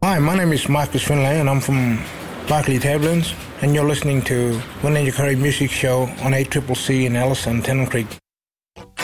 Hi, my name is Marcus Finlay and I'm from Barclay Tablins, and you're listening to Winninjacurry Music Show on ACCC in Alice and Tennant Creek.